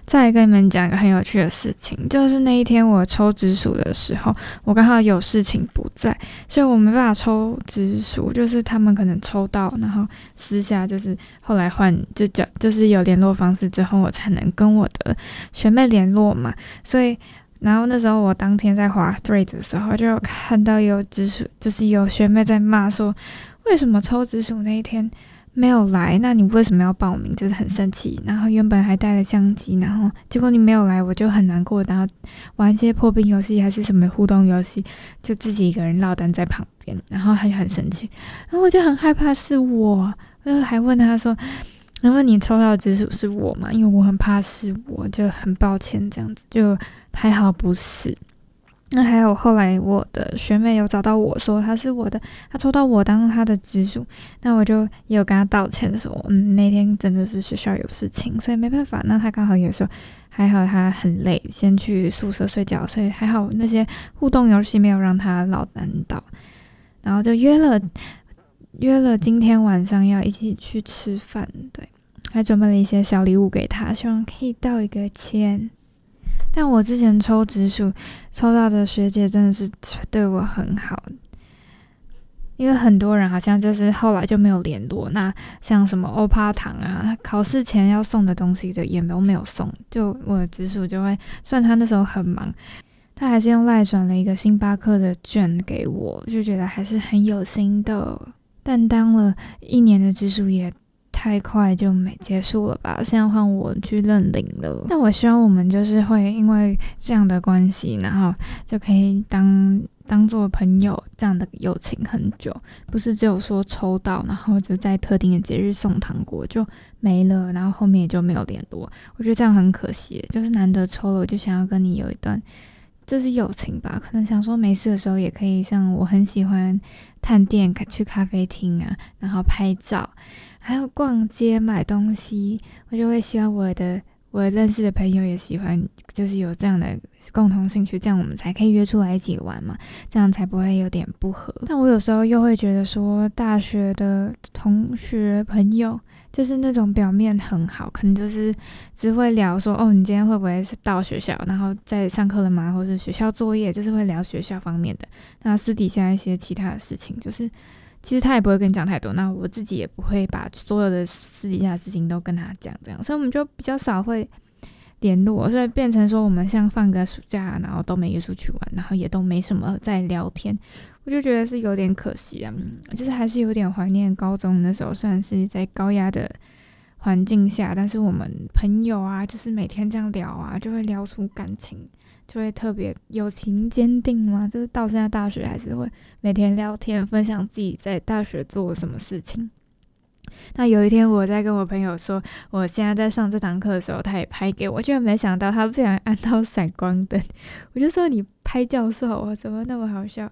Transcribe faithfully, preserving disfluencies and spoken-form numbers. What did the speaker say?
再来跟你们讲一个很有趣的事情，就是那一天我抽直属的时候，我刚好有事情不在，所以我没办法抽直属，就是他们可能抽到，然后私下就是后来换就叫就是有联络方式之后，我才能跟我的学妹联络嘛，所以。然后那时候我当天在滑 Threads 的时候，就有看到有直属，就是有学妹在骂说，为什么抽直属那一天没有来？那你为什么要报名？就是很生气。然后原本还带了相机，然后结果你没有来，我就很难过。然后玩一些破冰游戏还是什么互动游戏，就自己一个人落单在旁边，然后他就很生气。然后我就很害怕是我，我就还问他说。因为你抽到的直属是我嘛，因为我很怕是我，就很抱歉这样子，就还好不是。那还有后来我的学妹有找到我说她是我的，她抽到我当她的直属，那我就也有跟她道歉说，嗯，那天真的是学校有事情，所以没办法。那她刚好也说还好她很累，先去宿舍睡觉，所以还好那些互动游戏没有让她落单到，然后就约了约了今天晚上要一起去吃饭，对。还准备了一些小礼物给他，希望可以道一个歉。但我之前抽直属抽到的学姐真的是对我很好，因为很多人好像就是后来就没有联络。那像什么欧趴糖啊，考试前要送的东西的也都没有送，就我的直属就会，虽然他那时候很忙，他还是用赖转了一个星巴克的券给我，就觉得还是很有心的。但当了一年的直属也太快就没结束了吧，现在换我去认领了。但我希望我们就是会因为这样的关系，然后就可以当当做朋友，这样的友情很久，不是只有说抽到然后就在特定的节日送糖果就没了，然后后面也就没有联络。我觉得这样很可惜，就是难得抽了，我就想要跟你有一段就是友情吧，可能想说没事的时候也可以，像我很喜欢探店去咖啡厅啊，然后拍照，还有逛街买东西，我就会希望我的我认识的朋友也喜欢，就是有这样的共同兴趣，这样我们才可以约出来一起玩嘛，这样才不会有点不合。但我有时候又会觉得说，大学的同学朋友就是那种表面很好，可能就是只会聊说，哦，你今天会不会是到学校，然后在上课了吗，或是学校作业，就是会聊学校方面的。那私底下一些其他的事情，就是其实他也不会跟你讲太多，那我自己也不会把所有的私底下的事情都跟他讲，这样，所以我们就比较少会联络，所以变成说我们像放个暑假，然后都没约出去玩，然后也都没什么在聊天，我就觉得是有点可惜啊，就是还是有点怀念高中的时候，虽然是在高压的环境下，但是我们朋友啊，就是每天这样聊啊，就会聊出感情，就会特别友情坚定嘛，就是到现在大学还是会每天聊天，分享自己在大学做什么事情。那有一天我在跟我朋友说我现在在上这堂课的时候，他也拍给我，居然没想到他不小心按到闪光灯，我就说你拍教授怎么那么好笑，